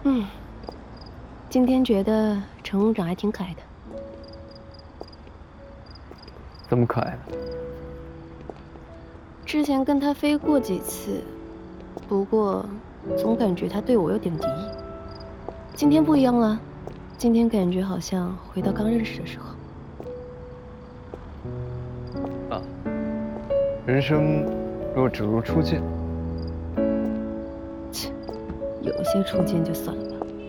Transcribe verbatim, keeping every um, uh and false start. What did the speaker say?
嗯，今天觉得乘务长还挺可爱的。 这么可爱的？ 之前跟他飞过几次，不过总感觉他对我有点敌意。今天不一样了，今天感觉好像回到刚认识的时候。 啊，人生若只如初见。 切，有些初见就算了。